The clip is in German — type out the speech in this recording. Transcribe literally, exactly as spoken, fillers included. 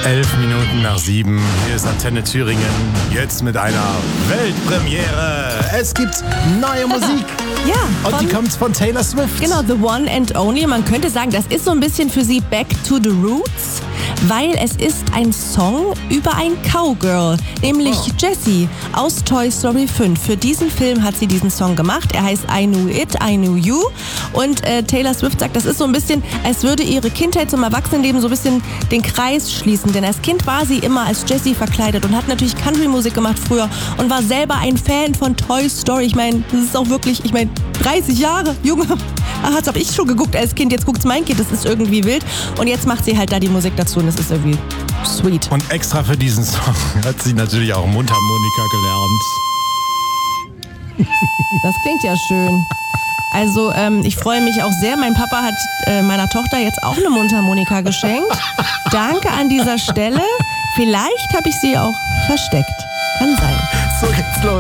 Elf Minuten nach sieben. Hier ist Antenne Thüringen. Jetzt mit einer Weltpremiere. Es gibt neue Musik. Ja. Und die kommt von Taylor Swift. Genau, The One and Only. Man könnte sagen, das ist so ein bisschen für sie Back to the Roots, weil es ist ein Song über ein Cowgirl, nämlich Oh. Jessie aus Toy Story fünf. Für diesen Film hat sie diesen Song gemacht. Er heißt I Knew It, I Knew You. Und äh, Taylor Swift sagt, das ist so ein bisschen, als würde ihre Kindheit zum Erwachsenenleben so ein bisschen den Kreis schließen. Denn als Kind war sie immer als Jessie verkleidet und hat natürlich Country-Musik gemacht früher und war selber ein Fan von Toy Story. Ich meine, das ist auch wirklich, ich meine, dreißig Jahre, Junge. Ach, das habe ich schon geguckt als Kind, jetzt guckt's mein Kind, das ist irgendwie wild. Und jetzt macht sie halt da die Musik dazu und das ist irgendwie sweet. Und extra für diesen Song hat sie natürlich auch Mundharmonika gelernt. Das klingt ja schön. Also ähm, ich freue mich auch sehr. Mein Papa hat äh, meiner Tochter jetzt auch eine Mundharmonika geschenkt. Danke an dieser Stelle. Vielleicht habe ich sie auch versteckt. Kann sein.